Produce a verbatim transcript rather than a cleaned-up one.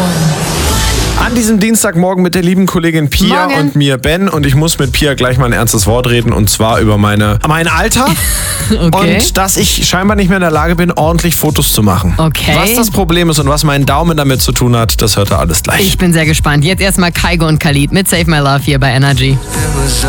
An diesem Dienstagmorgen mit der lieben Kollegin Pia Morgen. und mir Ben. Und ich muss mit Pia gleich mal ein ernstes Wort reden. Und zwar über meine, mein Alter. Okay. Und dass ich scheinbar nicht mehr in der Lage bin, ordentlich Fotos zu machen. Okay. Was das Problem ist und was mein Daumen damit zu tun hat, das hört ihr alles gleich. Ich bin sehr gespannt. Jetzt erstmal Kaigo und Khalid mit Save My Love hier bei Energy.